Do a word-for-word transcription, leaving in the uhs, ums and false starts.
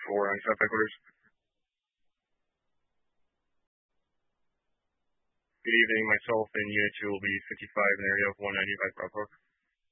four on South Headquarters. Good evening. Myself and Unit two will be fifty-five in the area of one ninety-five Bravo.